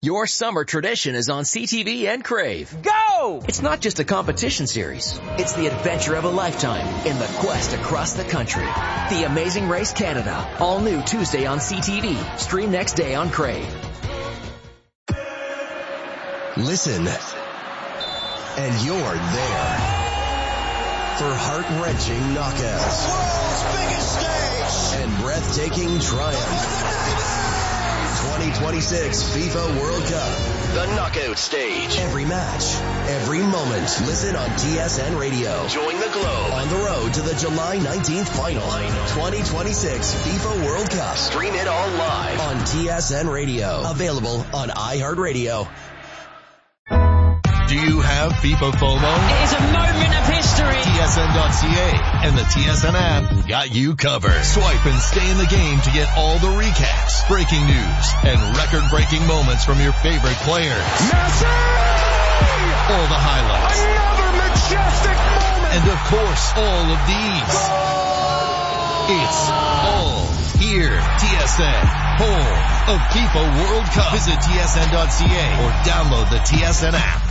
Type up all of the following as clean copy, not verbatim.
Your summer tradition is on CTV and Crave. Go! It's not just a competition series. It's the adventure of a lifetime in the quest across the country. The Amazing Race Canada. All new Tuesday on CTV. Stream next day on Crave. Listen. And you're there. For heart-wrenching knockouts. World's biggest stage! And breathtaking triumph. 2026 FIFA World Cup. The knockout stage. Every match, every moment. Listen on TSN Radio. Join the Globe on the road to the July 19th final. 2026 FIFA World Cup. Stream it all live on TSN Radio. Available on iHeartRadio. Do you have FIFA FOMO? It is a moment of history. TSN.ca and the TSN app got you covered. Swipe and stay in the game to get all the recaps, breaking news, and record-breaking moments from your favorite players. Messi! All the highlights. Another majestic moment! And of course, all of these. It's all here. TSN, home of FIFA World Cup. Visit TSN.ca or download the TSN app.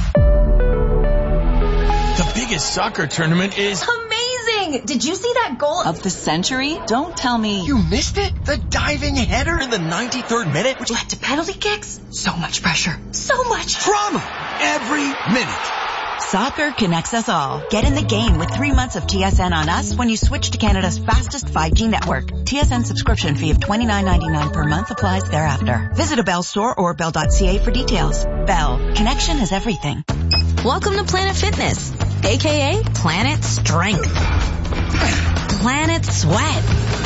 The biggest soccer tournament is amazing! Did you see that goal of the century? Don't tell me you missed it. The diving header in the 93rd minute, which led to penalty kicks. So much pressure. So much drama every minute. Soccer connects us all. Get in the game with 3 months of TSN on us when you switch to Canada's fastest 5G network. TSN subscription fee of $29.99 per month applies thereafter. Visit a Bell store or bell.ca for details. Bell. Connection is everything. Welcome to Planet Fitness, aka Planet Strength, Planet Sweat,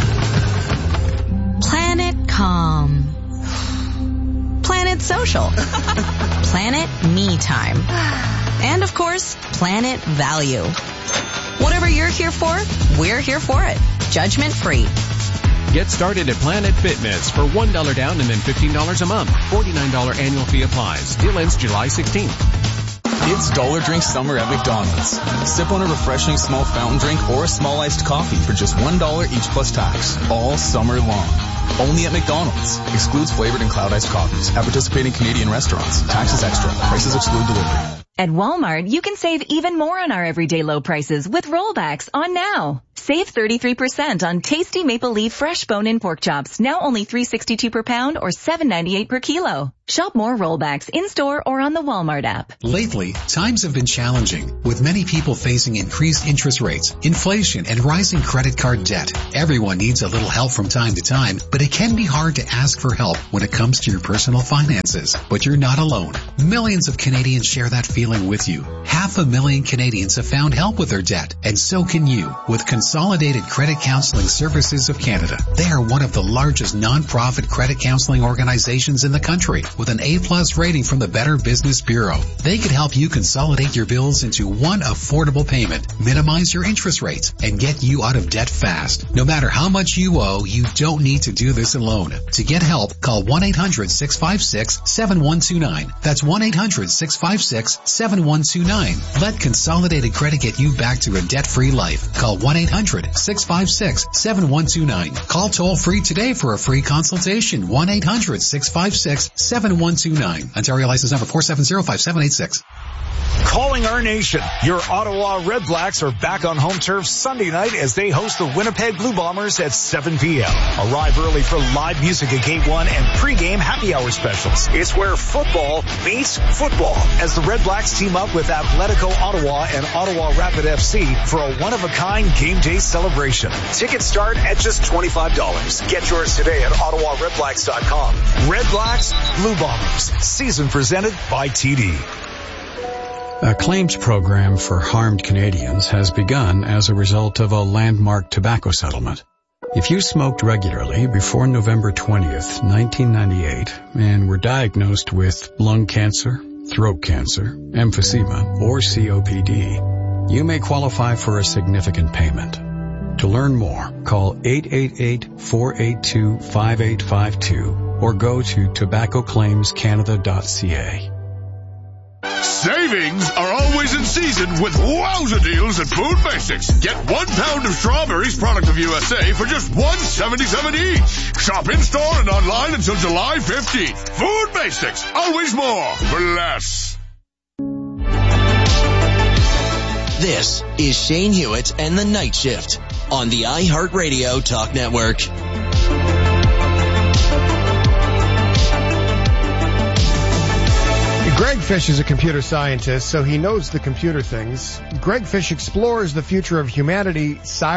Planet Calm, Planet Social, Planet Me Time, and of course, Planet Value. Whatever you're here for, we're here for it. Judgment free. Get started at Planet Fitness for $1 down and then $15 a month. $49 annual fee applies. Deal ends July 16th. It's Dollar Drink Summer at McDonald's. Sip on a refreshing small fountain drink or a small iced coffee for just $1 each plus tax. All summer long. Only at McDonald's. Excludes flavored and cloud iced coffees at participating Canadian restaurants. Taxes extra. Prices exclude delivery. At Walmart, you can save even more on our everyday low prices with rollbacks on now. Save 33% on tasty maple leaf fresh bone-in pork chops, now only $3.62 per pound or $7.98 per kilo. Shop more rollbacks in-store or on the Walmart app. Lately, times have been challenging, with many people facing increased interest rates, inflation, and rising credit card debt. Everyone needs a little help from time to time, but it can be hard to ask for help when it comes to your personal finances. But you're not alone. Millions of Canadians share that feeling with you. 500,000 Canadians have found help with their debt, and so can you with Consolidated Credit Counseling Services of Canada. They are one of the largest non-profit credit counseling organizations in the country with an A+ rating from the Better Business Bureau. They could help you consolidate your bills into one affordable payment, minimize your interest rates, and get you out of debt fast. No matter how much you owe, you don't need to do this alone. To get help, call 1-800-656-7129. That's 1-800-656-7129. Let Consolidated Credit get you back to a debt-free life. Call 1-800-656-7129. Call toll-free today for a free consultation. 1-800-656-7129. Ontario license number 4705786. Calling our nation. Your Ottawa Redblacks are back on home turf Sunday night as they host the Winnipeg Blue Bombers at 7 p.m. Arrive early for live music at Gate 1 and pregame happy hour specials. It's where football meets football as the Redblacks team up with Atletico Ottawa and Ottawa Rapid FC for a one-of-a-kind game day celebration. Tickets start at just $25. Get yours today at OttawaRedblacks.com. Redblacks, Blue Bombers. Season presented by TD. A claims program for harmed Canadians has begun as a result of a landmark tobacco settlement. If you smoked regularly before November 20th, 1998, and were diagnosed with lung cancer, throat cancer, emphysema, or COPD, you may qualify for a significant payment. To learn more, call 888-482-5852 or go to tobaccoclaimscanada.ca. Savings are always in season with wowza deals at Food Basics. Get 1 pound of strawberries, product of USA, for just $1.77 each. Shop in-store and online until July 15th. Food Basics, always more for less. This is Shane Hewitt and the Night Shift on the iHeartRadio Talk Network. Greg Fish is a computer scientist, so he knows the computer things. Greg Fish explores the future of humanity,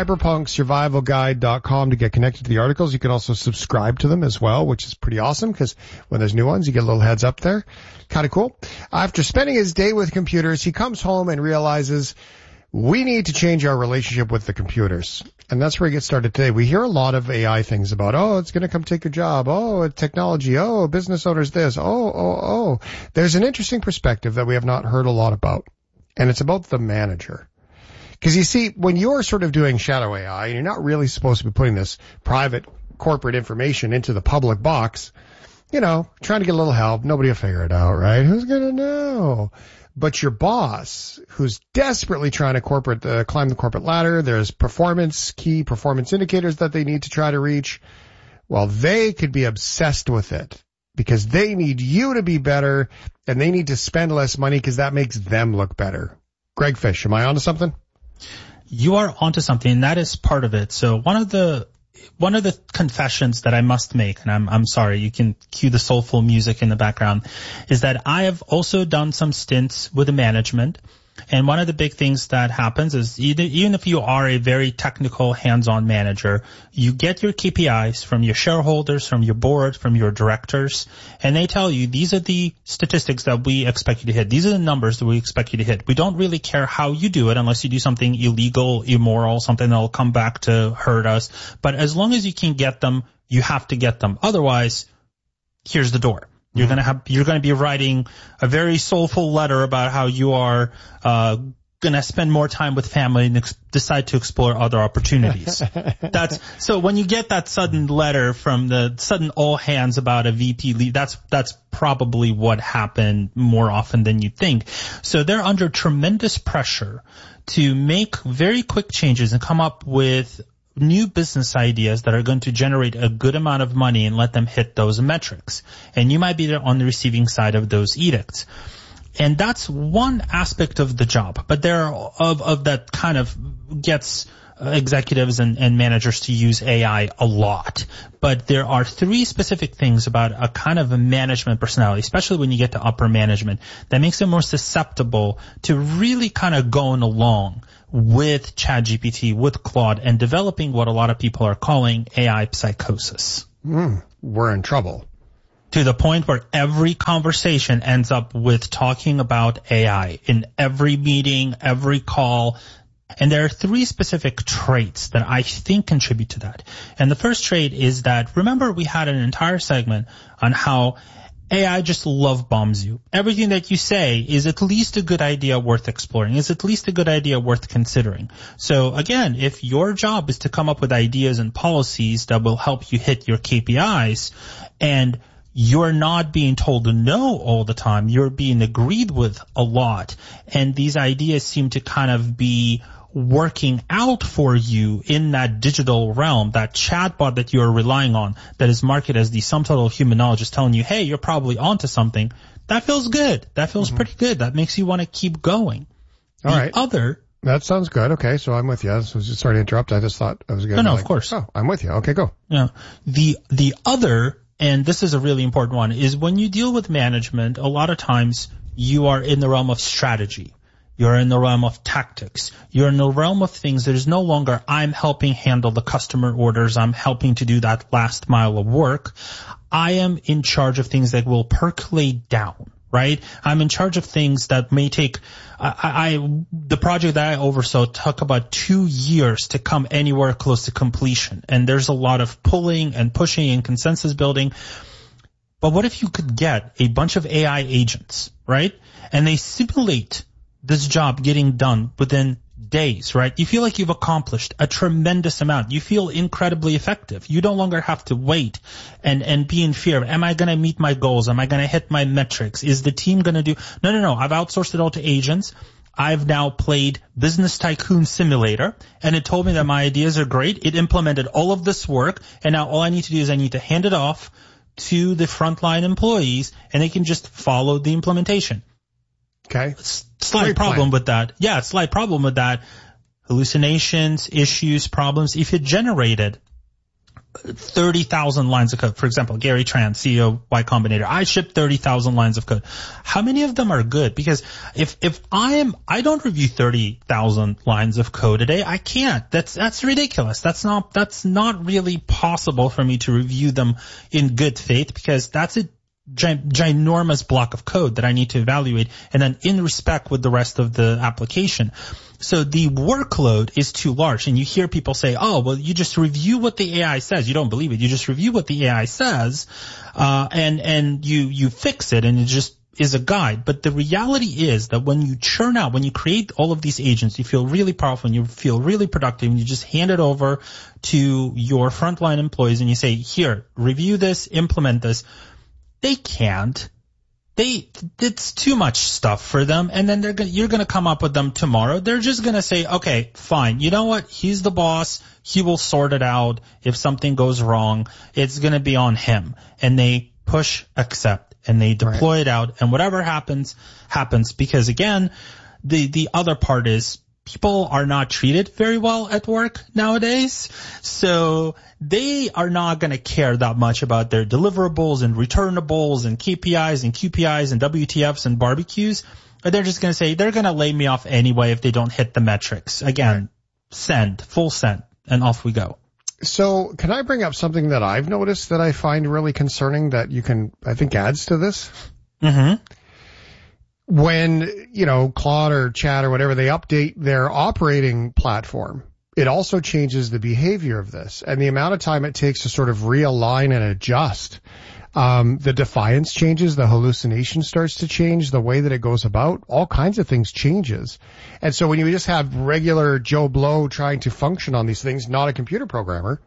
cyberpunksurvivalguide.com to get connected to the articles. You can also subscribe to them as well, which is pretty awesome because when there's new ones, you get a little heads up there. Kind of cool. After spending his day with computers, he comes home and realizes we need to change our relationship with the computers. And that's where we get started today. We hear a lot of AI things about, oh, it's going to come take your job. Oh, technology. Oh, business owners this. Oh. There's an interesting perspective that we have not heard a lot about. And it's about the manager. Because you see, when you're sort of doing shadow AI, and you're not really supposed to be putting this private corporate information into the public box, you know, trying to get a little help, nobody will figure it out, right? Who's going to know? But your boss, who's desperately trying to climb the corporate ladder, there's key performance indicators that they need to try to reach. Well, they could be obsessed with it because they need you to be better and they need to spend less money because that makes them look better. Greg Fish, am I onto something? You are onto something, and that is part of it. So one of the confessions that I must make, and I'm sorry, you can cue the soulful music in the background, is that I have also done some stints with the management. And one of the big things that happens is even if you are a very technical, hands-on manager, you get your KPIs from your shareholders, from your board, from your directors, and they tell you these are the statistics that we expect you to hit. These are the numbers that we expect you to hit. We don't really care how you do it unless you do something illegal, immoral, something that will come back to hurt us. But as long as you can get them, you have to get them. Otherwise, here's the door. You're going to be writing a very soulful letter about how you are going to spend more time with family and decide to explore other opportunities. So when you get that sudden letter from the sudden all hands about a VP leave, that's probably what happened more often than you think. So they're under tremendous pressure to make very quick changes and come up with new business ideas that are going to generate a good amount of money and let them hit those metrics. And you might be there on the receiving side of those edicts. And that's one aspect of the job. But there are of that kind of gets executives and managers to use AI a lot. But there are 3 specific things about a kind of a management personality, especially when you get to upper management, that makes them more susceptible to really kind of going along with ChatGPT, with Claude, and developing what a lot of people are calling AI psychosis. We're in trouble. To the point where every conversation ends up with talking about AI in every meeting, every call. And there are 3 specific traits that I think contribute to that. And the first trait is that, remember, we had an entire segment on how AI just love bombs you. Everything that you say is at least a good idea worth exploring, is at least a good idea worth considering. So again, if your job is to come up with ideas and policies that will help you hit your KPIs, and you're not being told no all the time, you're being agreed with a lot, and these ideas seem to kind of be working out for you in that digital realm, that chatbot that you're relying on that is marketed as the sum total of human knowledge is telling you, hey, you're probably onto something. That feels good. That feels pretty good. That makes you want to keep going. All right. That sounds good. Okay, so I'm with you. So sorry to interrupt. I just thought I was going to. No, of course. Oh, I'm with you. Okay, go. Yeah. The other, and this is a really important one, is when you deal with management, a lot of times you are in the realm of strategy. You're in the realm of tactics. You're in the realm of things that is no longer, I'm helping handle the customer orders. I'm helping to do that last mile of work. I am in charge of things that will percolate down, right? I'm in charge of things that may take, the project that I oversaw took about 2 years to come anywhere close to completion. And there's a lot of pulling and pushing and consensus building. But what if you could get a bunch of AI agents, right? And they simulate this job getting done within days, right? You feel like you've accomplished a tremendous amount. You feel incredibly effective. You no longer have to wait and be in fear. Am I going to meet my goals? Am I going to hit my metrics? Is the team going to do? No. I've outsourced it all to agents. I've now played Business Tycoon Simulator, and it told me that my ideas are great. It implemented all of this work, and now all I need to do is I need to hand it off to the frontline employees, and they can just follow the implementation. Okay. Slight problem with that. Yeah, slight problem with that. Hallucinations, issues, problems. If it generated 30,000 lines of code, for example, Gary Tran, CEO of Y Combinator, I shipped 30,000 lines of code. How many of them are good? Because if I don't review 30,000 lines of code a day. I can't. That's ridiculous. That's not really possible for me to review them in good faith, because that's a ginormous block of code that I need to evaluate, and then in respect with the rest of the application. So the workload is too large, and you hear people say, oh, well, you just review what the AI says. You don't believe it. You just review what the AI says, and you fix it, and it just is a guide. But the reality is that when you churn out, when you create all of these agents, you feel really powerful and you feel really productive, and you just hand it over to your frontline employees and you say, here, review this, implement this. They can't. It's too much stuff for them, and then you're gonna come up with them tomorrow. They're just gonna say, okay, fine. You know what? He's the boss. He will sort it out. If something goes wrong, it's gonna be on him. And they push accept, and they deploy it out, and whatever happens, because again, the other part is people are not treated very well at work nowadays, so they are not going to care that much about their deliverables and returnables and KPIs and QPIs and WTFs and barbecues. They're just going to say they're going to lay me off anyway if they don't hit the metrics. Again, full send, and off we go. So can I bring up something that I've noticed that I find really concerning that I think adds to this? Mm-hmm. When, Claude or Chat or whatever, they update their operating platform, it also changes the behavior of this and the amount of time it takes to sort of realign and adjust. The defiance changes, the hallucination starts to change, the way that it goes about, all kinds of things changes. And so when you just have regular Joe Blow trying to function on these things, not a computer programmer,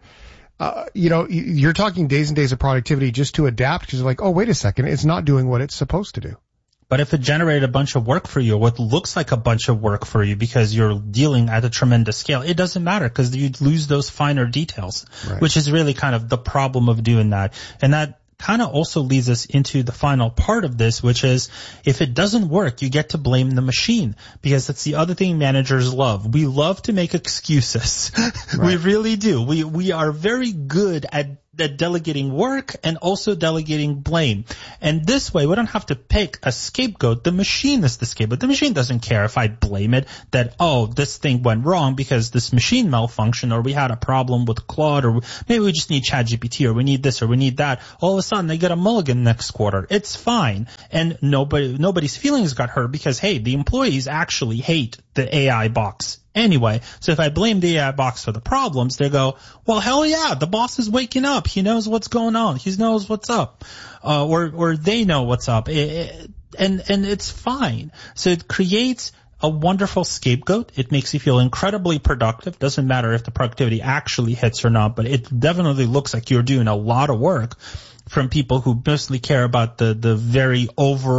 you're talking days and days of productivity just to adapt, because you're like, oh, wait a second, it's not doing what it's supposed to do. But if it generated a bunch of work for you, what looks like a bunch of work for you because you're dealing at a tremendous scale, it doesn't matter, because you'd lose those finer details, which is really kind of the problem of doing that. And that kind of also leads us into the final part of this, which is if it doesn't work, you get to blame the machine, because that's the other thing managers love. We love to make excuses. We really do. We are very good at delegating work and also delegating blame. And this way, we don't have to pick a scapegoat. The machine is the scapegoat. The machine doesn't care if I blame it that, oh, this thing went wrong because this machine malfunctioned, or we had a problem with Claude, or maybe we just need ChatGPT, or we need this, or we need that. All of a sudden, they get a mulligan next quarter. It's fine. And nobody's feelings got hurt because, hey, the employees actually hate the AI box anyway. So if I blame the AI box for the problems, they go, well, hell yeah, the boss is waking up. He knows what's going on. He knows what's up. Or they know what's up. And it's fine. So it creates a wonderful scapegoat. It makes you feel incredibly productive. Doesn't matter if the productivity actually hits or not, but it definitely looks like you're doing a lot of work from people who mostly care about the very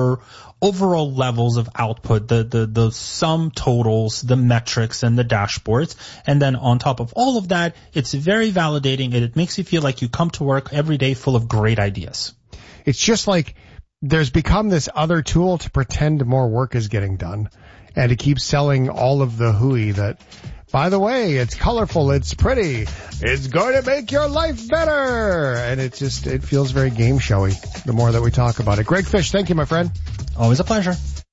overall levels of output, the sum totals, the metrics, and the dashboards. And then on top of all of that, it's very validating, and it makes you feel like you come to work every day full of great ideas. It's just like there's become this other tool to pretend more work is getting done, and to keep selling all of the hooey that, by the way, it's colorful, it's pretty, it's going to make your life better. And it feels very game showy the more that we talk about it. Greg Fish, thank you, my friend. Always a pleasure.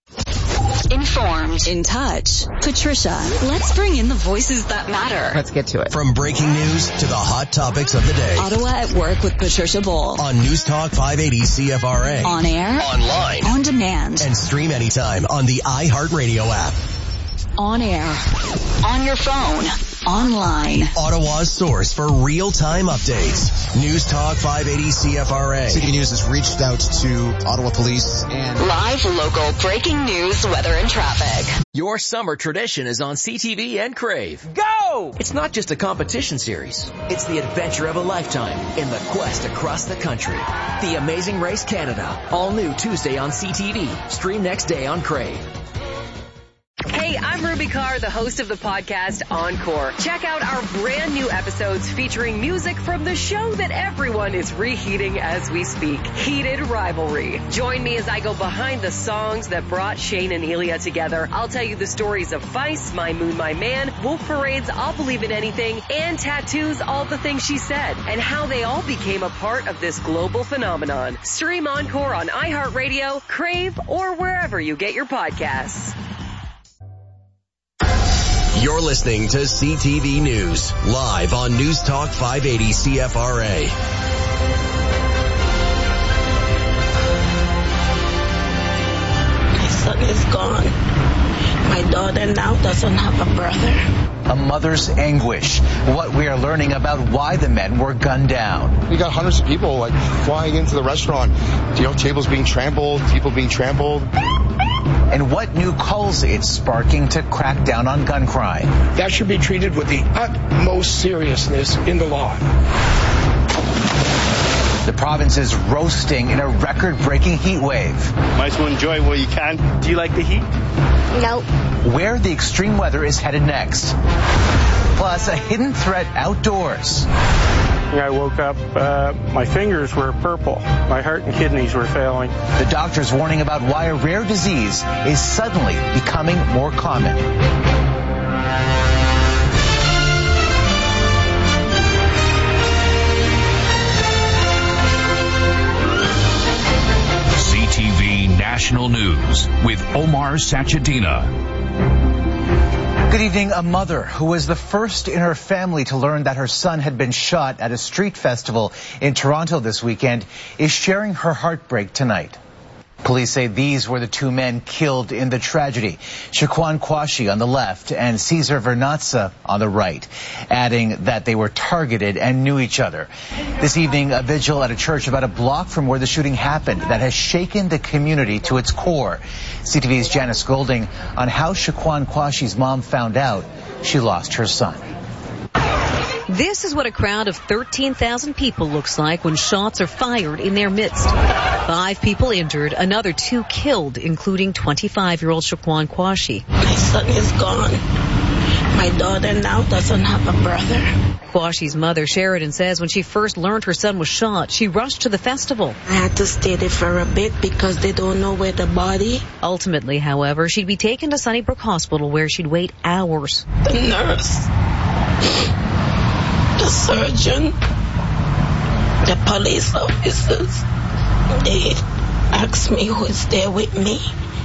Informed, in touch. Patricia, let's bring in the voices that matter. Let's get to it. From breaking news to the hot topics of the day. Ottawa at Work with Patricia Bowl. On News Talk 580 CFRA. On air. Online. On demand. And stream anytime on the iHeartRadio app. On air. On your phone. online. Ottawa's source for real-time updates. News Talk 580 CFRA. City News has reached out to Ottawa Police and live local breaking news, weather and traffic. Your summer tradition is on CTV and Crave. Go! It's not just a competition series. It's the adventure of a lifetime in the quest across the country. The Amazing Race Canada. All new Tuesday on CTV. Stream next day on Crave. Hey, I'm Ruby Carr, the host of the podcast Encore. Check out our brand new episodes featuring music from the show that everyone is reheating as we speak, Heated Rivalry. Join me as I go behind the songs that brought Shane and Elia together. I'll tell you the stories of Vice, My Moon, My Man, Wolf Parade's I'll Believe in Anything, and Tattoo's All the Things She Said, and how they all became a part of this global phenomenon. Stream Encore on iHeartRadio, Crave, or wherever you get your podcasts. You're listening to CTV News, live on News Talk 580 CFRA. My son is gone. My daughter now doesn't have a brother. A mother's anguish. What we are learning about why the men were gunned down. We got hundreds of people flying into the restaurant. Tables being trampled, people being trampled. And what new calls it's sparking to crack down on gun crime. That should be treated with the utmost seriousness in the law. The province is roasting in a record-breaking heat wave. Might as well enjoy while you can. Do you like the heat? No. Where the extreme weather is headed next. Plus, a hidden threat outdoors. I woke up, my fingers were purple. My heart and kidneys were failing. The doctor's warning about why a rare disease is suddenly becoming more common. CTV National News with Omar Sachedina. Good evening. A mother who was the first in her family to learn that her son had been shot at a street festival in Toronto this weekend is sharing her heartbreak tonight. Police say these were the two men killed in the tragedy, Shaquan Quashie on the left and Cesar Vernazza on the right, adding that they were targeted and knew each other. This evening, a vigil at a church about a block from where the shooting happened that has shaken the community to its core. CTV's Janice Golding on how Shaquan Quashie's mom found out she lost her son. This is what a crowd of 13,000 people looks like when shots are fired in their midst. 5 people injured, another 2 killed, including 25-year-old Shaquan Quashie. My son is gone. My daughter now doesn't have a brother. Quashie's mother, Sheridan, says when she first learned her son was shot, she rushed to the festival. I had to stay there for a bit because they don't know where the body. Ultimately, however, she'd be taken to Sunnybrook Hospital where she'd wait hours. The nurse, the surgeon, the police officers, they asked me who is there with me.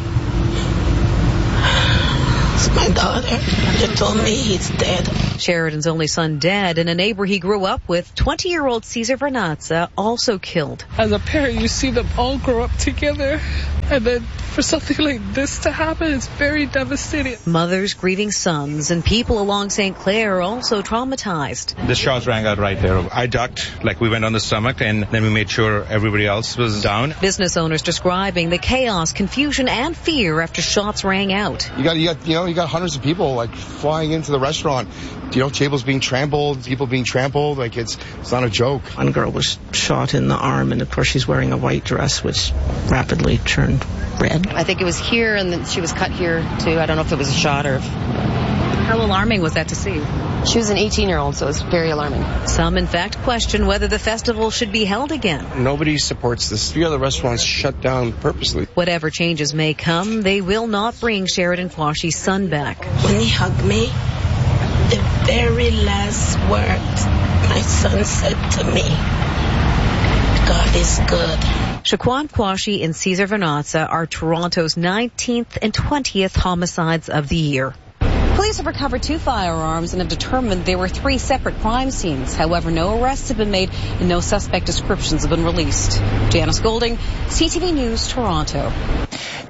It's my daughter. They told me he's dead. Sheridan's only son dead, and a neighbor he grew up with, 20-year-old Cesar Vernazza, also killed. As a parent, you see them all grow up together, and then for something like this to happen, it's very devastating. Mothers grieving sons and people along St. Clair are also traumatized. The shots rang out right there. I ducked, we went on the stomach, and then we made sure everybody else was down. Business owners describing the chaos, confusion, and fear after shots rang out. You got hundreds of people flying into the restaurant. Tables being trampled, people being trampled. It's not a joke. One girl was shot in the arm, and of course she's wearing a white dress, which rapidly turned red. I think it was here, and then she was cut here too. I don't know if it was a shot or. How alarming was that to see? She was an 18-year-old, so it was very alarming. Some, in fact, question whether the festival should be held again. Nobody supports this. 3 other restaurants shut down purposely. Whatever changes may come, they will not bring Sheridan Quashie's son back. When he hugged me, the very last words my son said to me, God is good. Shaquan Quashie and Cesar Vernazza are Toronto's 19th and 20th homicides of the year. Police have recovered 2 firearms and have determined there were 3 separate crime scenes. However, no arrests have been made and no suspect descriptions have been released. Janice Golding, CTV News, Toronto.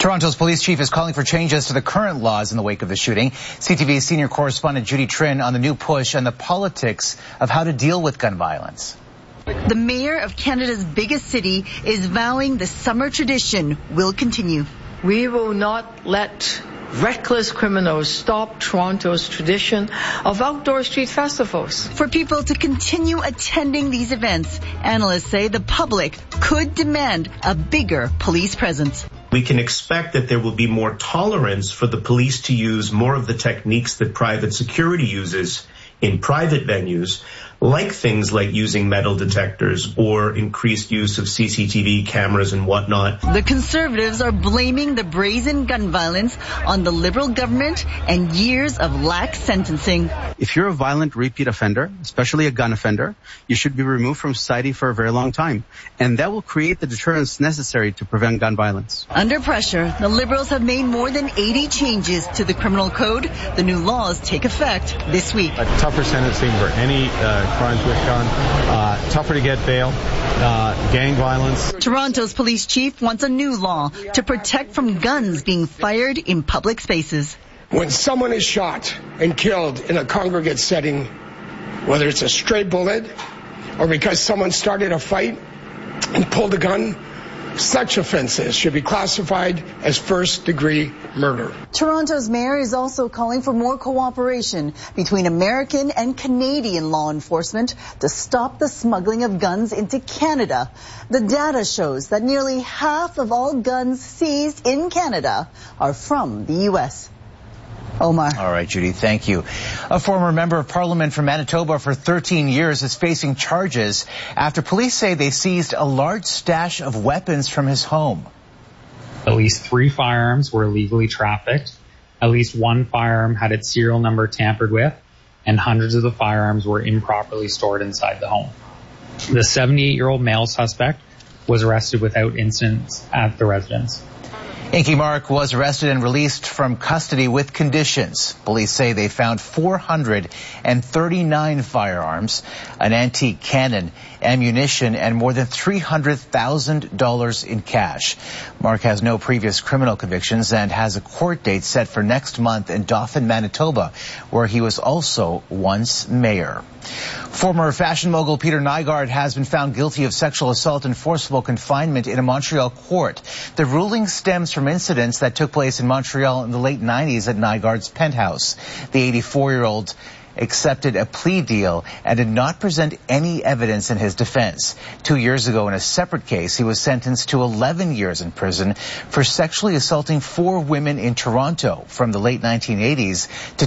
Toronto's police chief is calling for changes to the current laws in the wake of the shooting. CTV's senior correspondent Judy Trin on the new push and the politics of how to deal with gun violence. The mayor of Canada's biggest city is vowing the summer tradition will continue. We will not let reckless criminals stop Toronto's tradition of outdoor street festivals. For people to continue attending these events, analysts say the public could demand a bigger police presence. We can expect that there will be more tolerance for the police to use more of the techniques that private security uses in private venues, like things like using metal detectors or increased use of CCTV cameras and whatnot. The Conservatives are blaming the brazen gun violence on the Liberal government and years of lax sentencing. If you're a violent repeat offender, especially a gun offender, you should be removed from society for a very long time. And that will create the deterrence necessary to prevent gun violence. Under pressure, the Liberals have made more than 80 changes to the criminal code. The new laws take effect this week. A tougher sentencing for any crimes with gun, tougher to get bail, gang violence. Toronto's police chief wants a new law to protect from guns being fired in public spaces. When someone is shot and killed in a congregate setting, whether it's a stray bullet or because someone started a fight and pulled a gun, such offenses should be classified as first-degree murder. Toronto's mayor is also calling for more cooperation between American and Canadian law enforcement to stop the smuggling of guns into Canada. The data shows that nearly half of all guns seized in Canada are from the U.S. Omar. All right, Judy, thank you. A former member of parliament from Manitoba for 13 years is facing charges after police say they seized a large stash of weapons from his home. At least 3 firearms were illegally trafficked. At least 1 firearm had its serial number tampered with, and hundreds of the firearms were improperly stored inside the home. The 78-year-old male suspect was arrested without incident at the residence. Inky Mark was arrested and released from custody with conditions. Police say they found 439 firearms, an antique cannon, ammunition, and more than $300,000 in cash. Mark has no previous criminal convictions and has a court date set for next month in Dauphin, Manitoba, where he was also once mayor. Former fashion mogul Peter Nygard has been found guilty of sexual assault and forcible confinement in a Montreal court. The ruling stems from incidents that took place in Montreal in the late 90s at Nygard's penthouse. The 84-year-old accepted a plea deal and did not present any evidence in his defense. 2 years ago, in a separate case, he was sentenced to 11 years in prison for sexually assaulting 4 women in Toronto from the late 1980s to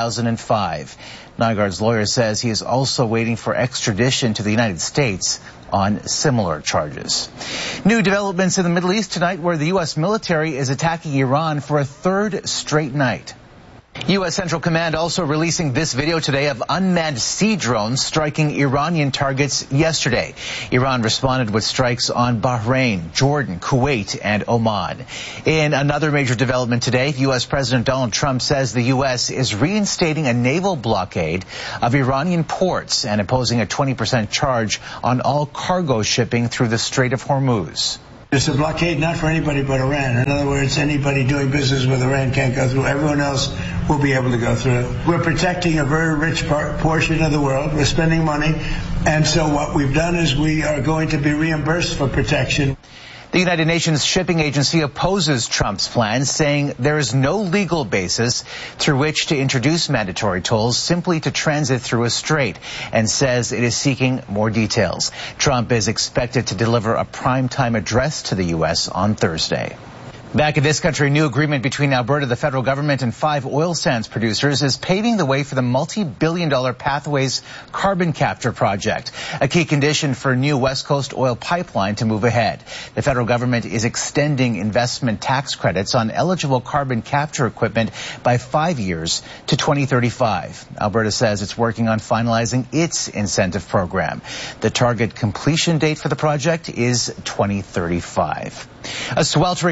2005. Nygard's lawyer says he is also waiting for extradition to the United States on similar charges. New developments in the Middle East tonight, where the U.S. military is attacking Iran for a 3rd straight night. U.S. Central Command also releasing this video today of unmanned sea drones striking Iranian targets yesterday. Iran responded with strikes on Bahrain, Jordan, Kuwait, and Oman. In another major development today, U.S. President Donald Trump says the U.S. is reinstating a naval blockade of Iranian ports and imposing a 20% charge on all cargo shipping through the Strait of Hormuz. It's a blockade not for anybody but Iran. In other words, anybody doing business with Iran can't go through. Everyone else will be able to go through. We're protecting a very rich portion of the world. We're spending money. And so what we've done is we are going to be reimbursed for protection. The United Nations Shipping Agency opposes Trump's plans, saying there is no legal basis through which to introduce mandatory tolls simply to transit through a strait, and says it is seeking more details. Trump is expected to deliver a primetime address to the U.S. on Thursday. Back in this country, a new agreement between Alberta, the federal government, and 5 oil sands producers is paving the way for the multi-billion-dollar Pathways carbon capture project, a key condition for a new West Coast oil pipeline to move ahead. The federal government is extending investment tax credits on eligible carbon capture equipment by 5 years to 2035. Alberta says it's working on finalizing its incentive program. The target completion date for the project is 2035. A sweltering record-breaking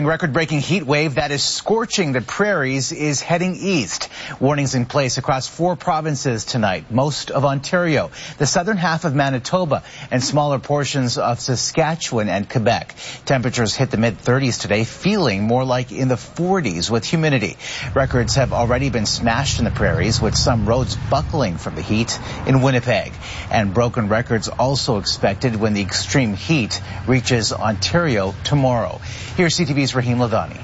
breaking heat wave that is scorching the prairies is heading east. Warnings in place across 4 provinces tonight, most of Ontario, the southern half of Manitoba, and smaller portions of Saskatchewan and Quebec. Temperatures hit the mid-30s today, feeling more like in the 40s with humidity. Records have already been smashed in the prairies, with some roads buckling from the heat in Winnipeg. And broken records also expected when the extreme heat reaches Ontario tomorrow. Here's CTV's Rahim Ladani.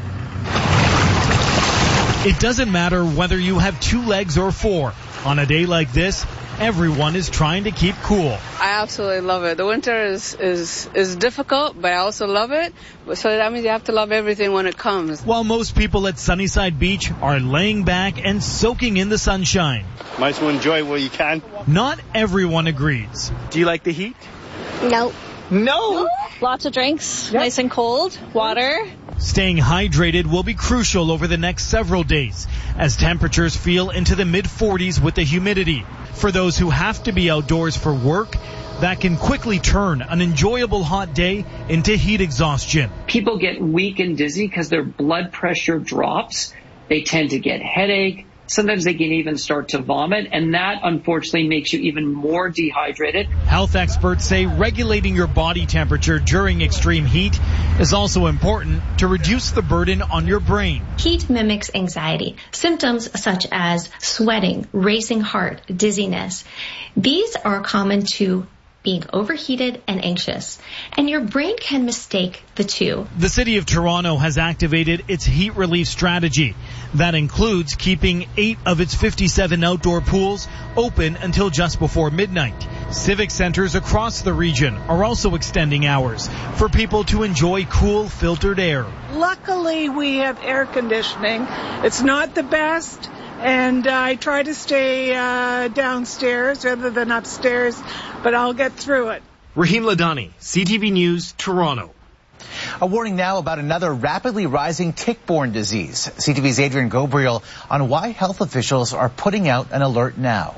It doesn't matter whether you have 2 legs or 4. On a day like this, everyone is trying to keep cool. I absolutely love it. The winter is difficult, but I also love it. So that means you have to love everything when it comes. While most people at Sunnyside Beach are laying back and soaking in the sunshine. Might as well enjoy it while you can. Not everyone agrees. Do you like the heat? No. No? Lots of drinks, nice and cold, water. Staying hydrated will be crucial over the next several days as temperatures feel into the mid-40s with the humidity. For those who have to be outdoors for work, that can quickly turn an enjoyable hot day into heat exhaustion. People get weak and dizzy because their blood pressure drops. They tend to get headache. Sometimes they can even start to vomit, and that unfortunately makes you even more dehydrated. Health experts say regulating your body temperature during extreme heat is also important to reduce the burden on your brain. Heat mimics anxiety. Symptoms such as sweating, racing heart, dizziness. These are common to being overheated and anxious, and your brain can mistake the two. The City of Toronto has activated its heat relief strategy. That includes keeping 8 of its 57 outdoor pools open until just before midnight. Civic centers across the region are also extending hours for people to enjoy cool, filtered air. Luckily, we have air conditioning. It's not the best, and I try to stay downstairs rather than upstairs, but I'll get through it. Rahim Ladani, CTV News, Toronto. A warning now about another rapidly rising tick-borne disease. CTV's Adrian Gabriel on why health officials are putting out an alert now.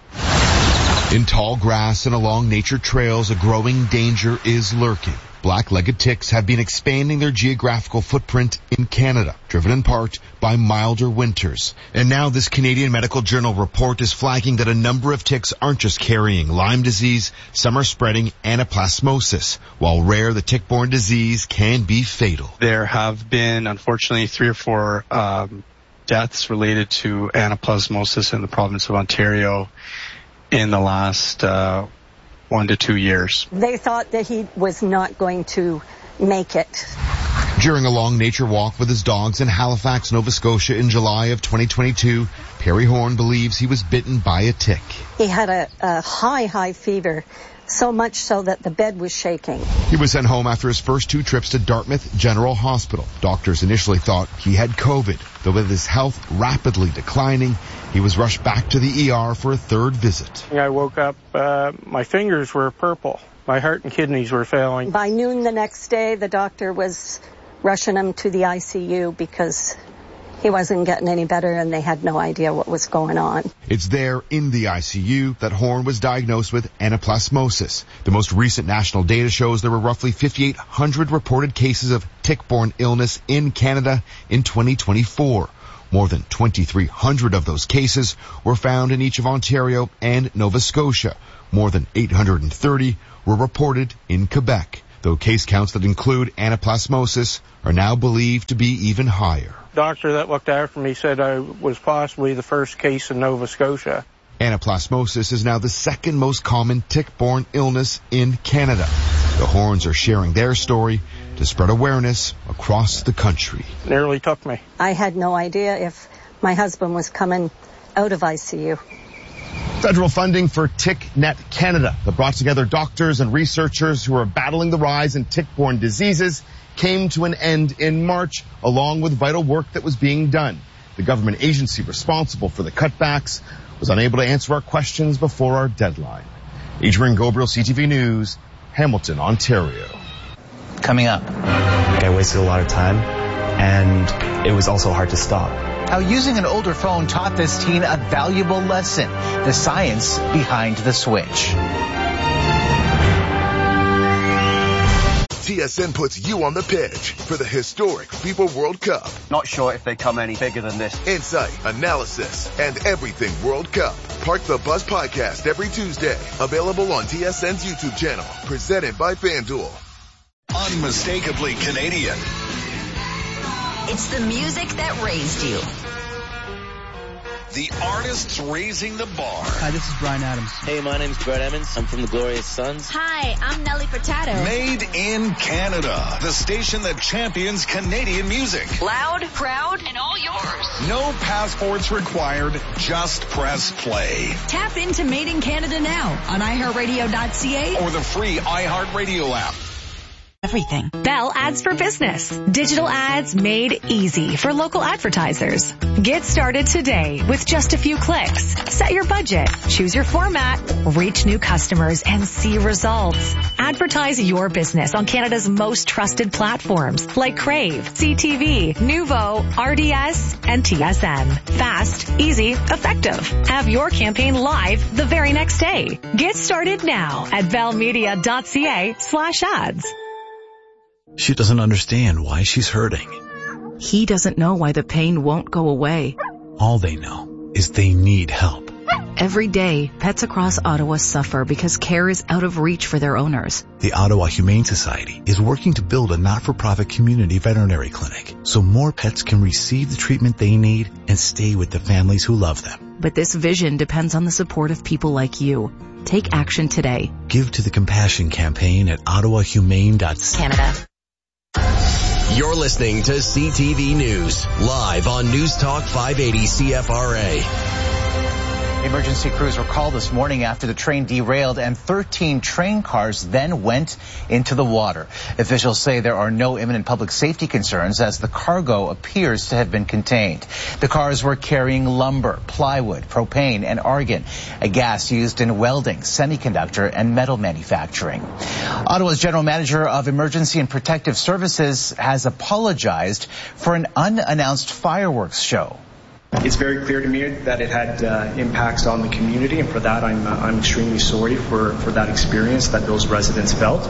In tall grass and along nature trails, a growing danger is lurking. Black-legged ticks have been expanding their geographical footprint in Canada, driven in part by milder winters. And now this Canadian Medical Journal report is flagging that a number of ticks aren't just carrying Lyme disease, some are spreading anaplasmosis. While rare, the tick-borne disease can be fatal. There have been, unfortunately, 3 or 4 deaths related to anaplasmosis in the province of Ontario in the last 1 to 2 years. They thought that he was not going to make it. During a long nature walk with his dogs in Halifax, Nova Scotia in July of 2022, Perry Horn believes he was bitten by a tick. He had a high fever, so much so that the bed was shaking. He was sent home after his first 2 trips to Dartmouth General Hospital. Doctors initially thought he had COVID, though with his health rapidly declining, he was rushed back to the ER for a 3rd visit. I woke up, my fingers were purple. My heart and kidneys were failing. By noon the next day, the doctor was rushing him to the ICU because he wasn't getting any better and they had no idea what was going on. It's there in the ICU that Horn was diagnosed with anaplasmosis. The most recent national data shows there were roughly 5,800 reported cases of tick-borne illness in Canada in 2024. More than 2,300 of those cases were found in each of Ontario and Nova Scotia. More than 830 were reported in Quebec, though case counts that include anaplasmosis are now believed to be even higher. Doctor that looked after me said I was possibly the first case in Nova Scotia. Anaplasmosis is now the 2nd most common tick-borne illness in Canada. The Horns are sharing their story to spread awareness across the country. Nearly took me. I had no idea if my husband was coming out of ICU. Federal funding for TickNet Canada that brought together doctors and researchers who are battling the rise in tick-borne diseases came to an end in March, along with vital work that was being done. The government agency responsible for the cutbacks was unable to answer our questions before our deadline. Adrian Gabriel, CTV News, Hamilton, Ontario. Coming up, I wasted a lot of time, and it was also hard to stop. How using an older phone taught this teen a valuable lesson, the science behind the switch. TSN puts you on the pitch for the historic FIFA World Cup. Not sure if they come any bigger than this. Insight, analysis, and everything World Cup. Park the Bus podcast every Tuesday. Available on TSN's YouTube channel. Presented by FanDuel. Unmistakably Canadian. It's the music that raised you. The artists raising the bar. Hi, this is Bryan Adams. Hey, my name's Brett Emmons. I'm from the Glorious Sons. Hi, I'm Nelly Furtado. Made in Canada. The station that champions Canadian music. Loud, proud, and all yours. No passports required. Just press play. Tap into Made in Canada now on iHeartRadio.ca or the free iHeartRadio app. Everything. Bell Ads for Business. Digital ads made easy for local advertisers. Get started today with just a few clicks. Set your budget, choose your format, reach new customers, and see results. Advertise your business on Canada's most trusted platforms like Crave, CTV, Nuvo, RDS, and TSN. Fast, easy, effective. Have your campaign live the very next day. Get started now at bellmedia.ca/ads. She doesn't understand why she's hurting. He doesn't know why the pain won't go away. All they know is they need help. Every day, pets across Ottawa suffer because care is out of reach for their owners. The Ottawa Humane Society is working to build a not-for-profit community veterinary clinic so more pets can receive the treatment they need and stay with the families who love them. But this vision depends on the support of people like you. Take action today. Give to the Compassion Campaign at ottawahumane.ca. Canada. You're listening to CTV News, live on News Talk 580 CFRA. Emergency crews were called this morning after the train derailed and 13 train cars then went into the water. Officials say there are no imminent public safety concerns as the cargo appears to have been contained. The cars were carrying lumber, plywood, propane, and argon, a gas used in welding, semiconductor, and metal manufacturing. Ottawa's General Manager of Emergency and Protective Services has apologized for an unannounced fireworks show. It's very clear to me that it had impacts on the community, and for that I'm extremely sorry for that experience that those residents felt.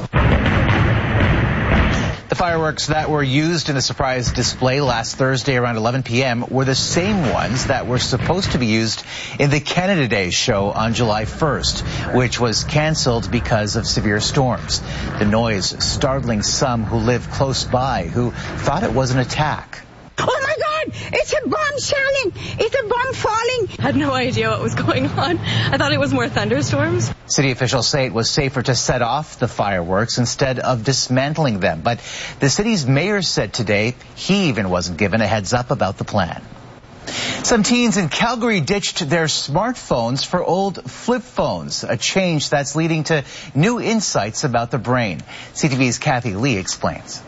The fireworks that were used in the surprise display last Thursday around 11 p.m. were the same ones that were supposed to be used in the Canada Day show on July 1st, which was canceled because of severe storms. The noise startling some who live close by who thought it was an attack. Oh my God, it's a bomb shelling. It's a bomb falling. I had no idea what was going on. I thought it was more thunderstorms. City officials say it was safer to set off the fireworks instead of dismantling them. But the city's mayor said today he even wasn't given a heads up about the plan. Some teens in Calgary ditched their smartphones for old flip phones, a change that's leading to new insights about the brain. CTV's Kathy Lee explains.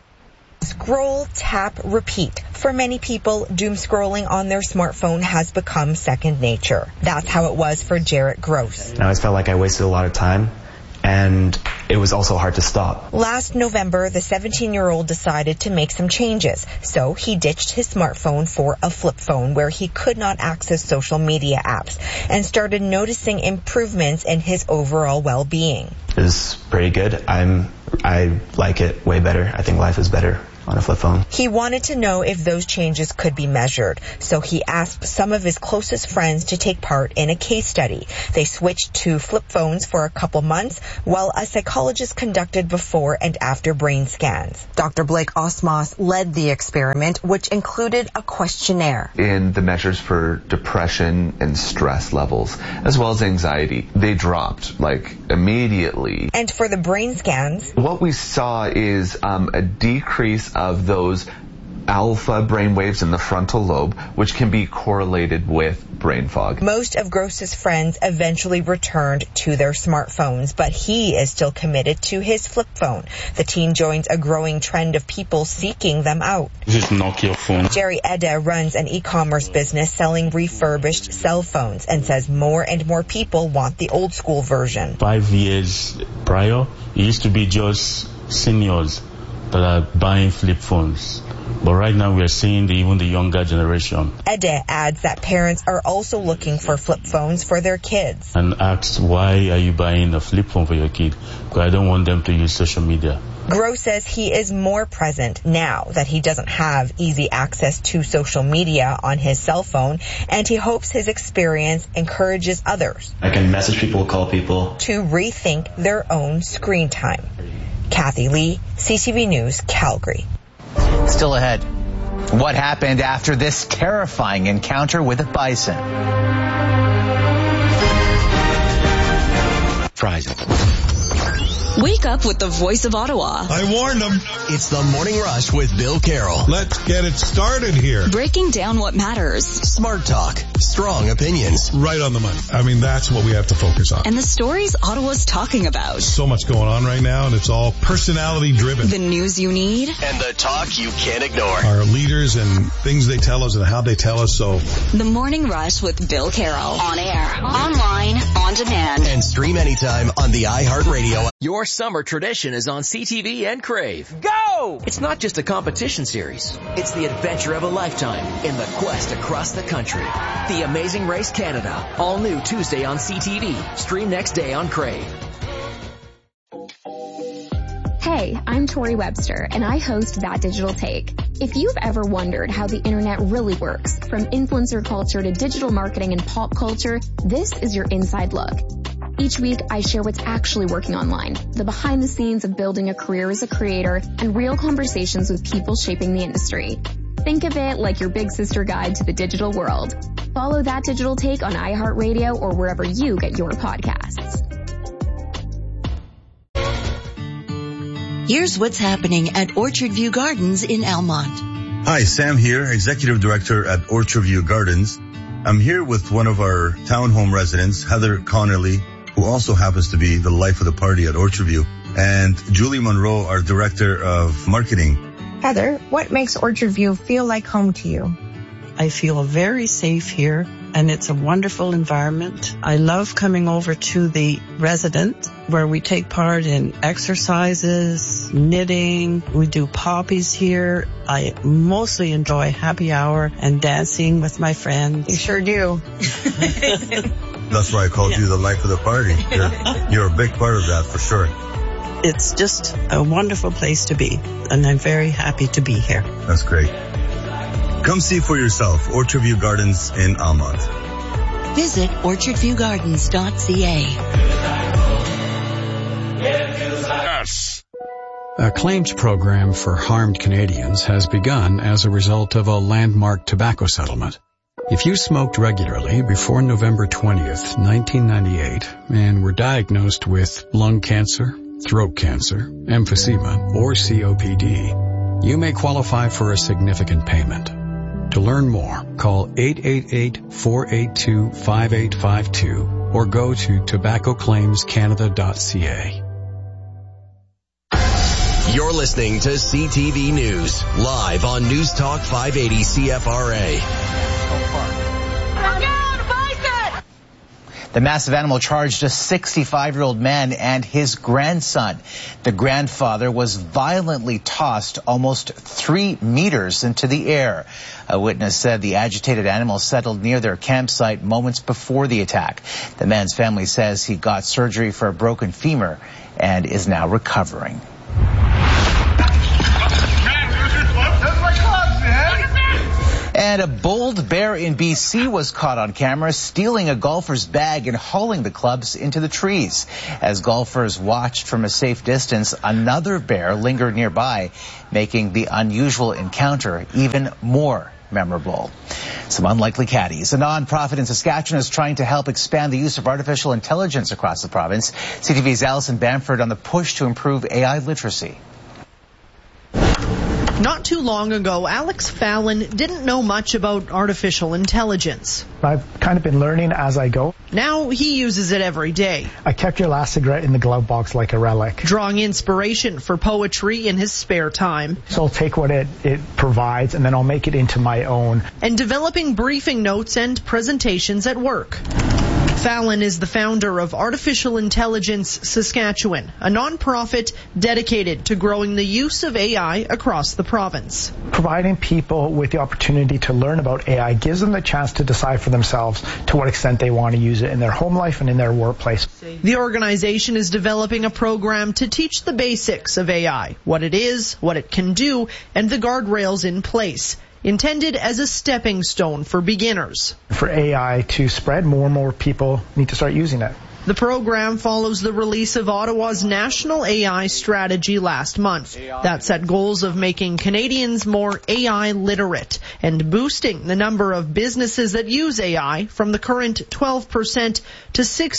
Scroll, tap, repeat. For many people, doom scrolling on their smartphone has become second nature. That's how it was for Jarrett Gross. I always felt like I wasted a lot of time, and it was also hard to stop. Last November, the 17-year-old decided to make some changes. So he ditched his smartphone for a flip phone where he could not access social media apps and started noticing improvements in his overall well-being. It's pretty good. I like it way better. I think life is better on a flip phone. He wanted to know if those changes could be measured, so he asked some of his closest friends to take part in a case study. They switched to flip phones for a couple months while a psychologist conducted before and after brain scans. Dr. Blake Osmos led the experiment, which included a questionnaire. In the measures for depression and stress levels, as well as anxiety, they dropped immediately. And for the brain scans, what we saw is a decrease of those alpha brain waves in the frontal lobe, which can be correlated with brain fog. Most of Gross's friends eventually returned to their smartphones, but he is still committed to his flip phone. The teen joins a growing trend of people seeking them out. Just knock your phone. Jerry Ede runs an e-commerce business selling refurbished cell phones and says more and more people want the old school version. 5 years prior, it used to be just seniors that are buying flip phones. But right now we are seeing even the younger generation. Ede adds that parents are also looking for flip phones for their kids. And asks, why are you buying a flip phone for your kid? Because I don't want them to use social media. Groh says he is more present now that he doesn't have easy access to social media on his cell phone, and he hopes his experience encourages others. I can message people, call people. To rethink their own screen time. Kathy Lee, CTV News, Calgary. Still ahead, what happened after this terrifying encounter with a bison? Fries. Wake up with the voice of Ottawa. I warned them. It's the Morning Rush with Bill Carroll. Let's get it started here. Breaking down what matters. Smart talk. Strong opinions. Right on the money. I mean, that's what we have to focus on. And the stories Ottawa's talking about. So much going on right now, and it's all personality driven. The news you need. And the talk you can't ignore. Our leaders and things they tell us and how they tell us. So The Morning Rush with Bill Carroll. On air, online, on demand. And stream anytime on the iHeartRadio. Your summer tradition is on CTV and Crave. Go! It's not just a competition series. It's the adventure of a lifetime in the quest across the country. The Amazing Race Canada. All new Tuesday on CTV. Stream next day on Crave. Hey, I'm Tori Webster, and I host That Digital Take. If you've ever wondered how the internet really works, from influencer culture to digital marketing and pop culture, this is your inside look. Each week, I share what's actually working online, the behind the scenes of building a career as a creator, and real conversations with people shaping the industry. Think of it like your big sister guide to the digital world. Follow That Digital Take on iHeartRadio or wherever you get your podcasts. Here's what's happening at Orchard View Gardens in Almont. Hi, Sam here, Executive Director at Orchard View Gardens. I'm here with one of our townhome residents, Heather Connerly, who also happens to be the life of the party at Orchard View, and Julie Monroe, our Director of Marketing. Heather, what makes Orchard View feel like home to you? I feel very safe here, and it's a wonderful environment. I love coming over to the residence where we take part in exercises, knitting. We do poppies here. I mostly enjoy happy hour and dancing with my friends. You sure do. That's why I called you the life of the party. You're a big part of that for sure. It's just a wonderful place to be, and I'm very happy to be here. That's great. Come see for yourself, Orchard View Gardens in Almont. Visit orchardviewgardens.ca. Yes. A claims program for harmed Canadians has begun as a result of a landmark tobacco settlement. If you smoked regularly before November 20th, 1998, and were diagnosed with lung cancer, throat cancer, emphysema, or COPD, you may qualify for a significant payment. To learn more, call 888-482-5852 or go to tobaccoclaimscanada.ca. You're listening to CTV News, live on News Talk 580 CFRA. The massive animal charged a 65-year-old man and his grandson. The grandfather was violently tossed almost 3 meters into the air. A witness said the agitated animal settled near their campsite moments before the attack. The man's family says he got surgery for a broken femur and is now recovering. And a bold bear in BC was caught on camera stealing a golfer's bag and hauling the clubs into the trees. As golfers watched from a safe distance, another bear lingered nearby, making the unusual encounter even more memorable. Some unlikely caddies. A nonprofit in Saskatchewan is trying to help expand the use of artificial intelligence across the province. CTV's Alison Bamford on the push to improve AI literacy. Not too long ago, Alex Fallon didn't know much about artificial intelligence. I've kind of been learning as I go. Now he uses it every day. I kept your last cigarette in the glove box like a relic. Drawing inspiration for poetry in his spare time. So I'll take what it provides and then I'll make it into my own. And developing briefing notes and presentations at work. Fallon is the founder of Artificial Intelligence Saskatchewan, a nonprofit dedicated to growing the use of AI across the province. Providing people with the opportunity to learn about AI gives them the chance to decide for themselves to what extent they want to use it in their home life and in their workplace. The organization is developing a program to teach the basics of AI, what it is, what it can do, and the guardrails in place, intended as a stepping stone for beginners. For AI to spread, more and more people need to start using it. The program follows the release of Ottawa's national AI strategy last month that set goals of making Canadians more AI literate and boosting the number of businesses that use AI from the current 12% to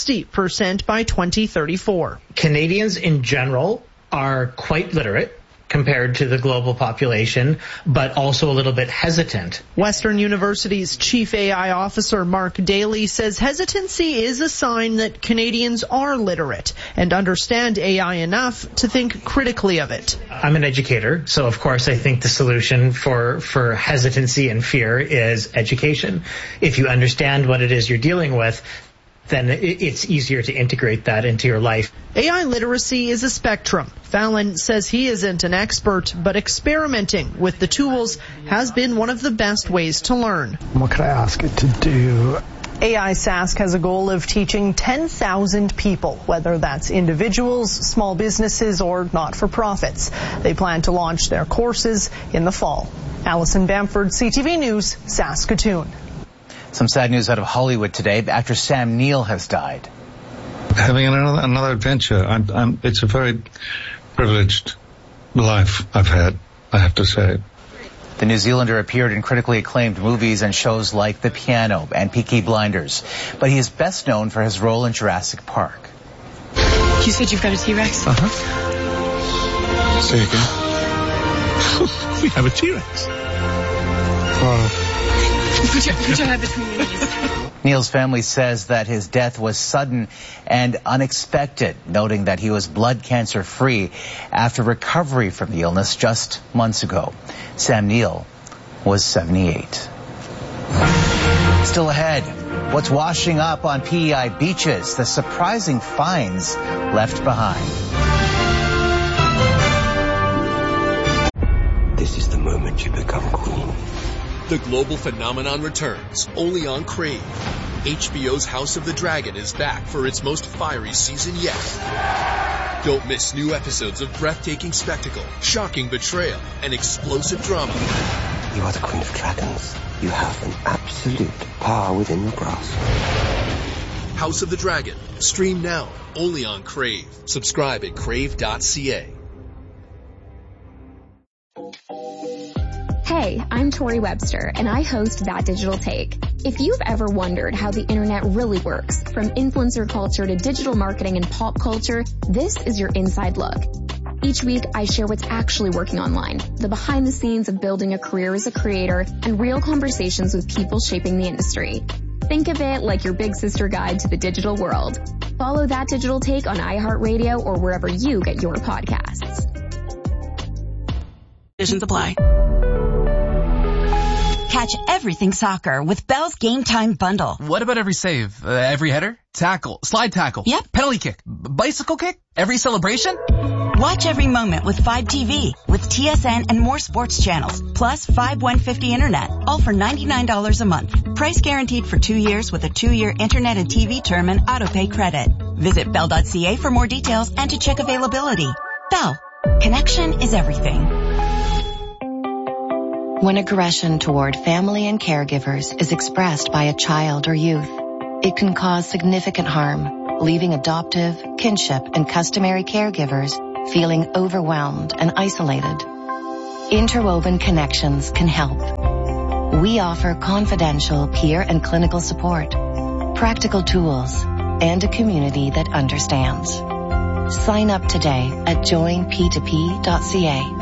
60% by 2034. Canadians in general are quite literate compared to the global population, but also a little bit hesitant. Western University's Chief AI Officer Mark Daly says hesitancy is a sign that Canadians are literate and understand AI enough to think critically of it. I'm an educator, so of course I think the solution for hesitancy and fear is education. If you understand what it is you're dealing with, then it's easier to integrate that into your life. AI literacy is a spectrum. Fallon says he isn't an expert, but experimenting with the tools has been one of the best ways to learn. What could I ask it to do? AI Sask has a goal of teaching 10,000 people, whether that's individuals, small businesses, or not-for-profits. They plan to launch their courses in the fall. Allison Bamford, CTV News, Saskatoon. Some sad news out of Hollywood today. Actor Sam Neill has died. Having another adventure. It's a very privileged life I've had, I have to say. The New Zealander appeared in critically acclaimed movies and shows like The Piano and Peaky Blinders, but he is best known for his role in Jurassic Park. You said you've got a T-Rex? Uh-huh. Say again. We have a T-Rex. Put your head between your knees. Neil's family says that his death was sudden and unexpected, noting that he was blood cancer free after recovery from the illness just months ago. Sam Neill was 78. Still ahead, what's washing up on PEI beaches, the surprising finds left behind. This is the moment you become queen. The global phenomenon returns, only on Crave. HBO's House of the Dragon is back for its most fiery season yet. Don't miss new episodes of breathtaking spectacle, shocking betrayal, and explosive drama. You are the Queen of Dragons. You have an absolute power within your grasp. House of the Dragon. Stream now, only on Crave. Subscribe at crave.ca. Hey, I'm Tori Webster, and I host That Digital Take. If you've ever wondered how the internet really works, from influencer culture to digital marketing and pop culture, this is your inside look. Each week, I share what's actually working online, the behind the scenes of building a career as a creator, and real conversations with people shaping the industry. Think of it like your big sister guide to the digital world. Follow That Digital Take on iHeartRadio or wherever you get your podcasts. Conditions apply. Catch everything soccer with Bell's Game Time Bundle. What about every save? Every header? Tackle? Slide tackle? Yep. Penalty kick? Bicycle kick? Every celebration? Watch every moment with 5TV, with TSN and more sports channels, plus 5150 internet, all for $99 a month. Price guaranteed for 2 years with a 2-year internet and TV term and autopay credit. Visit bell.ca for more details and to check availability. Bell. Connection is everything. When aggression toward family and caregivers is expressed by a child or youth, it can cause significant harm, leaving adoptive, kinship, and customary caregivers feeling overwhelmed and isolated. Interwoven Connections can help. We offer confidential peer and clinical support, practical tools, and a community that understands. Sign up today at joinp2p.ca.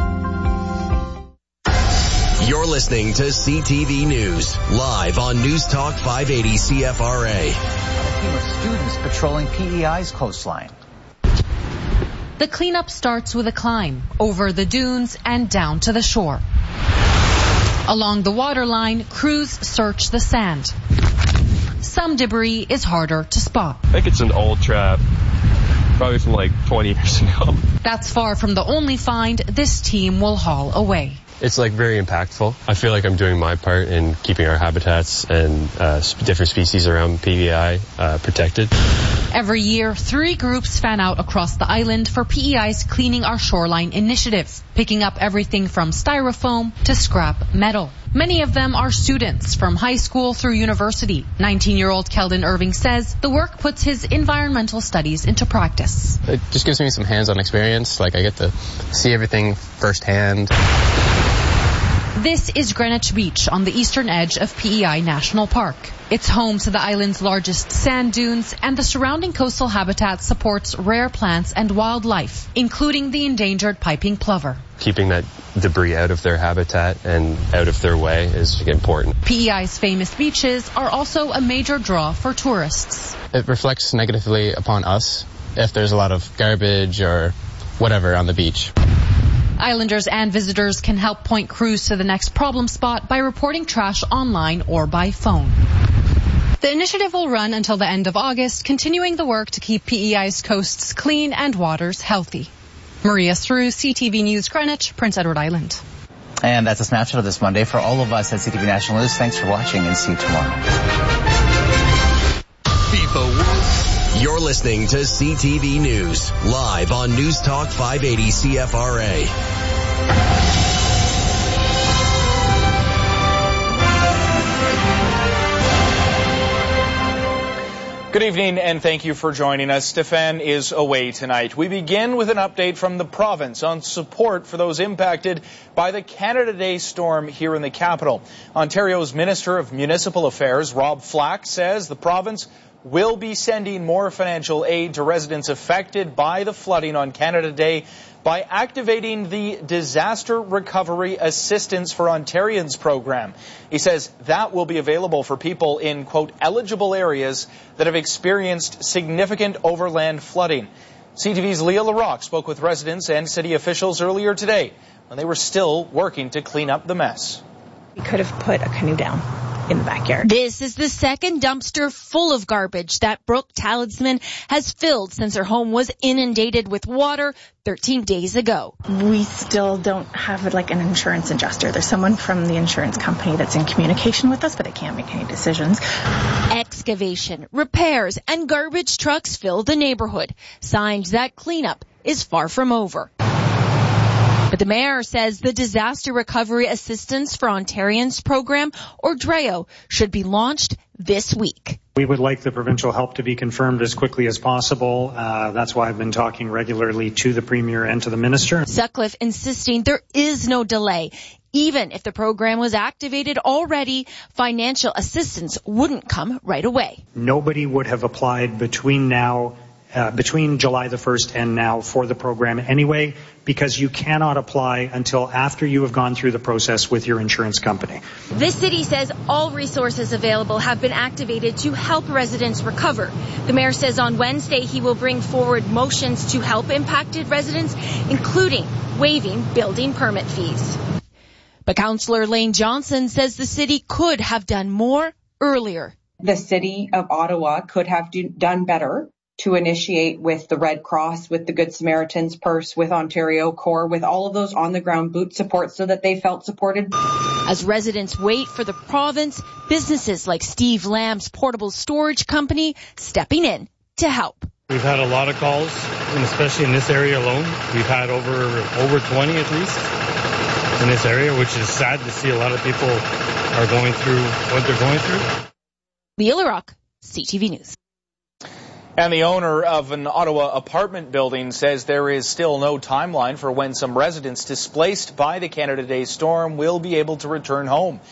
You're listening to CTV News, live on News Talk 580 CFRA. A team of students patrolling PEI's coastline. The cleanup starts with a climb over the dunes and down to the shore. Along the waterline, crews search the sand. some debris is harder to spot. I think it's an old trap, probably from like 20 years ago. That's far from the only find this team will haul away. It's like very impactful. I feel like I'm doing my part in keeping our habitats and different species around PEI protected. Every year, 3 groups fan out across the island for PEI's Cleaning Our Shoreline initiative, picking up everything from styrofoam to scrap metal. Many of them are students from high school through university. 19-year-old Keldon Irving says the work puts his environmental studies into practice. It just gives me some hands-on experience. Like I get to see everything firsthand. This is Greenwich Beach on the eastern edge of PEI National Park. It's home to the island's largest sand dunes, and the surrounding coastal habitat supports rare plants and wildlife, including the endangered piping plover. Keeping that debris out of their habitat and out of their way is important. PEI's famous beaches are also a major draw for tourists. It reflects negatively upon us if there's a lot of garbage or whatever on the beach. Islanders and visitors can help point crews to the next problem spot by reporting trash online or by phone. The initiative will run until the end of August, continuing the work to keep PEI's coasts clean and waters healthy. Maria Through, CTV News Greenwich, Prince Edward Island. And that's a snapshot of this Monday. For all of us at CTV National News, thanks for watching and see you tomorrow. You're listening to CTV News, live on News Talk 580 CFRA. Good evening and thank you for joining us. Stefan is away tonight. We begin with an update from the province on support for those impacted by the Canada Day storm here in the capital. Ontario's Minister of Municipal Affairs, Rob Flack, says the province will be sending more financial aid to residents affected by the flooding on Canada Day by activating the Disaster Recovery Assistance for Ontarians program. He says that will be available for people in, quote, eligible areas that have experienced significant overland flooding. CTV's Leah LaRocque spoke with residents and city officials earlier today when they were still working to clean up the mess. We could have put a canoe down in the backyard. This is the second dumpster full of garbage that Brooke Talisman has filled since her home was inundated with water 13 days ago. We still don't have like an insurance adjuster. There's someone from the insurance company that's in communication with us, but they can't make any decisions. Excavation, repairs, and garbage trucks fill the neighborhood. Signs that cleanup is far from over. But the mayor says the Disaster Recovery Assistance for Ontarians program, or DREO, should be launched this week. We would like the provincial help to be confirmed as quickly as possible. That's why I've been talking regularly to the Premier and to the Minister. Sutcliffe insisting there is no delay. Even if the program was activated already, financial assistance wouldn't come right away. Nobody would have applied between July the 1st and now for the program anyway, because you cannot apply until after you have gone through the process with your insurance company. The city says all resources available have been activated to help residents recover. The mayor says on Wednesday he will bring forward motions to help impacted residents, including waiving building permit fees. But Councillor Lane Johnson says the city could have done more earlier. The city of Ottawa could have done better to initiate with the Red Cross, with the Good Samaritan's Purse, with Ontario Corps, with all of those on-the-ground boot support so that they felt supported. As residents wait for the province, businesses like Steve Lamb's Portable Storage Company stepping in to help. We've had a lot of calls, and especially in this area alone. We've had over 20 at least in this area, which is sad to see. A lot of people are going through what they're going through. Leah LaRocque, CTV News. And the owner of an Ottawa apartment building says there is still no timeline for when some residents displaced by the Canada Day storm will be able to return home.